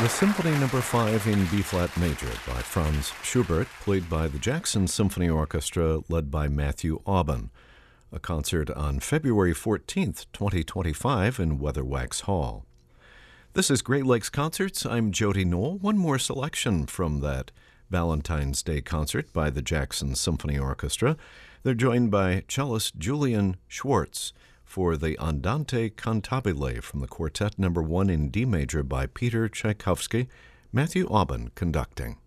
The Symphony No. 5 in B-flat major by Franz Schubert, played by the Jackson Symphony Orchestra, led by Matthew Aubin. A concert on February 14th, 2025 in Weatherwax Hall. This is Great Lakes Concerts. I'm Jody Knoll. One more selection from that Valentine's Day concert by the Jackson Symphony Orchestra. They're joined by cellist Julian Schwartz for the Andante Cantabile from the Quartet No. 1 in D major by Peter Tchaikovsky, Matthew Aubin conducting.